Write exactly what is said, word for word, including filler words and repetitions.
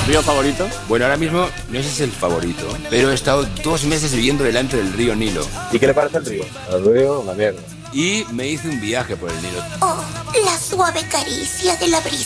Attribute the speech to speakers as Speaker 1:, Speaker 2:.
Speaker 1: ¿Río favorito?
Speaker 2: Bueno, ahora mismo no sé si es el favorito, pero he estado dos meses viviendo delante del río Nilo.
Speaker 1: ¿Y qué le parece el río? El río, una mierda.
Speaker 2: Y me hice un viaje por el Nilo.
Speaker 3: Oh, la suave caricia de la brisa.